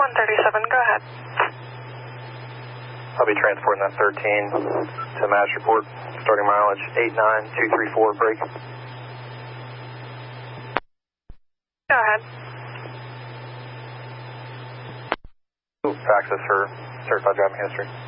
137, go ahead. I'll be transporting that 13 to Mass Report, starting mileage 89234, break. Go ahead. Faxes for certified driving history.